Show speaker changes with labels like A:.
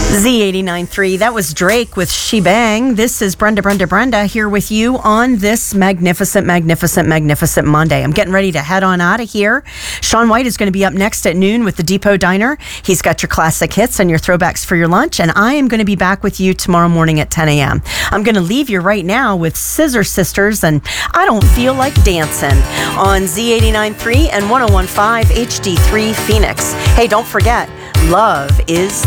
A: Z89.3, that was Drake with She Bang. This is Brenda here with you on this magnificent Monday. I'm getting ready to head on out of here. Sean White is going to be up next at noon with the Depot Diner. He's got your classic hits and your throwbacks for your lunch, and I am going to be back with you tomorrow morning at 10 a.m. I'm going to leave you right now with Scissor Sisters and I Don't Feel Like Dancing on Z89.3 and 101.5 HD3 Phoenix. Hey, don't forget, love is